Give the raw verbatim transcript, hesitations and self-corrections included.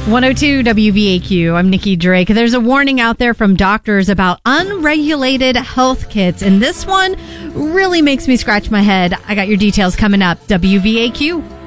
one oh two W V A Q. I'm Nikki Drake. There's a warning out there from doctors about unregulated health kits, and this one really makes me scratch my head. I got your details coming up. W V A Q.